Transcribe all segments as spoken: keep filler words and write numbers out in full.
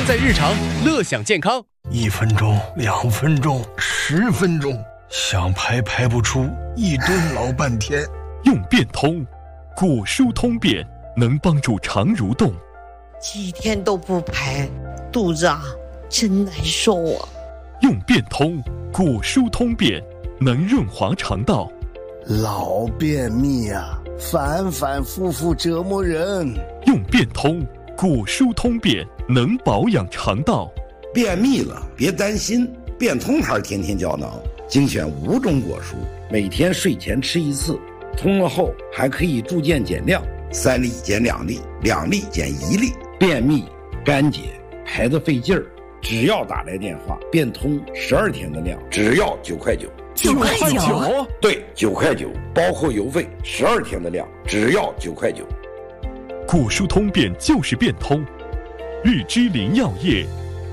在日常，乐享健康。 一分钟、两分钟、十分钟，想排排不出，一顿老半天。 用变通，果蔬通便，能帮助肠蠕动。 几天都不排，肚子啊真难受啊。 用变通，果蔬通便，能润滑肠道。 老便秘啊，反反复复折磨人。 用变通，果蔬通便，能保养肠道。 便秘了别担心，变通牌天天胶囊精选五种果蔬，每天睡前吃一次，通了后还可以逐渐减量，三粒减两粒，两粒减一粒。便秘干结排得费劲儿，只要打来电话，变通十二天的量，只要九块九。 九块九？ 对，九块九，包括邮费，十二天的量，只要九块九。 果蔬通便就是变通，日之林药业。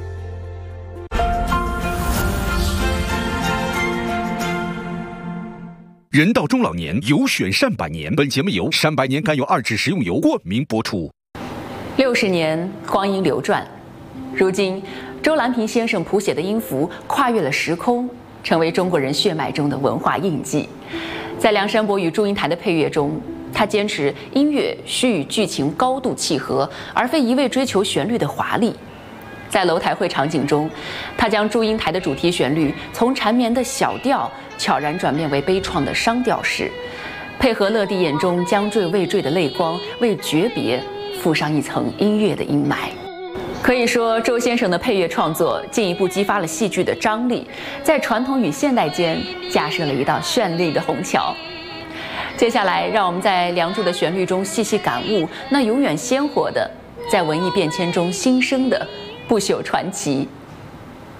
人到中老年，有选善百年。本节目由善百年甘油二酯食用油冠名播出。 六十年光阴流转，如今周兰萍先生谱写的音符跨越了时空，成为中国人血脉中的文化印记。在梁山伯与祝英台的配乐中，他坚持音乐需与剧情高度契合，而非一味追求旋律的华丽。在楼台会场景中，他将祝英台的主题旋律从缠绵的小调悄然转变为悲怆的商调式，配合乐蒂眼中将坠未坠的泪光，为诀别附上一层音乐的阴霾。可以说，周先生的配乐创作进一步激发了戏剧的张力，在传统与现代间架设了一道绚丽的虹桥。接下来，让我们在《梁祝》的旋律中细细感悟那永远鲜活的，在文艺变迁中新生的不朽传奇